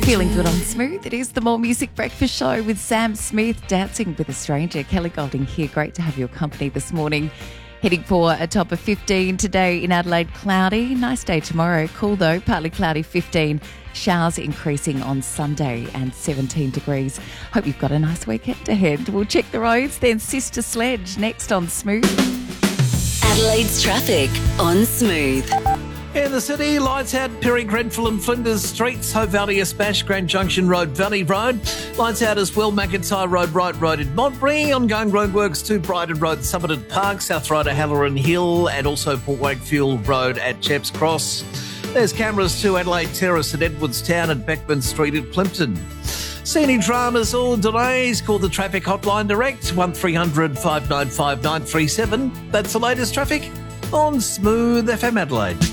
Feeling good on Smooth. It is the More Music Breakfast Show with Sam Smith, Dancing with a Stranger. Kelly Golding here. Great to have your company this morning. Heading for a top of 15 today in Adelaide, cloudy. Nice day tomorrow. Cool though, partly cloudy, 15. Showers increasing on Sunday and 17 degrees. Hope you've got a nice weekend ahead. We'll check the roads, then Sister Sledge next on Smooth. Adelaide's traffic on Smooth. In the city, lights out Perry, Grenfell and Flinders Streets, Hope Valley, Espash, Grand Junction Road, Valley Road. Lights out as well, McIntyre Road, Wright Road in Montbury. Ongoing roadworks to Brighton Road, Somerton Park, South Ryder, Halloran Hill and also Port Wakefield Road at Chaps Cross. There's cameras to Adelaide Terrace at Edwardstown and Beckman Street at Plimpton. See any dramas or delays? Call the traffic hotline direct, 1300 595 937. That's the latest traffic on Smooth FM Adelaide.